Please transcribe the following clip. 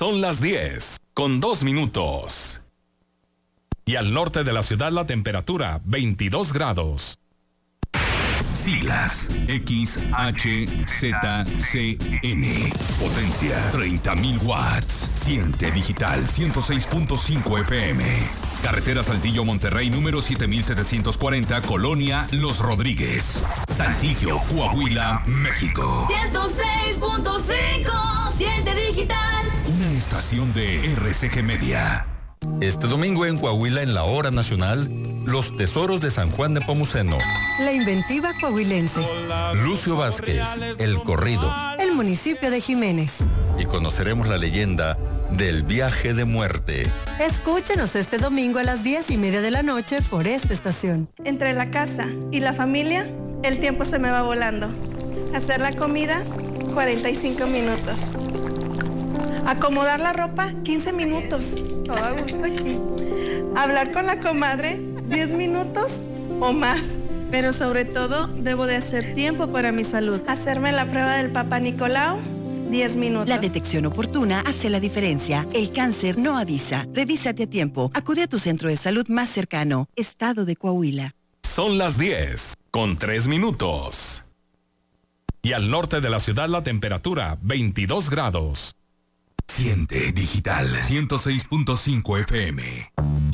Son las 10:02. Y al norte de la ciudad la temperatura 22 grados. Siglas XHZCN. Potencia 30.000 watts. Siente digital 106.5 FM. Carretera Saltillo Monterrey número 7740, Colonia Los Rodríguez. Saltillo, Coahuila, México. 106.5. Siente digital. Una estación de RCG Media. Este domingo en Coahuila, en la hora nacional, los tesoros de San Juan de Pomuceno. La inventiva coahuilense. Lucio Vázquez, el corrido. El municipio de Jiménez. Y conoceremos la leyenda del viaje de muerte. Escúchenos este domingo a las 10:30 de la noche por esta estación. Entre la casa y la familia, el tiempo se me va volando. Hacer la comida, 45 minutos. Acomodar la ropa, 15 minutos. Todo a gusto aquí. Hablar con la comadre, 10 minutos o más. Pero sobre todo, debo de hacer tiempo para mi salud. Hacerme la prueba del Papa Nicolau, 10 minutos. La detección oportuna hace la diferencia. El cáncer no avisa. Revísate a tiempo. Acude a tu centro de salud más cercano. Estado de Coahuila. Son las 10:03. Y al norte de la ciudad la temperatura 22 grados. Siente digital 106.5 FM.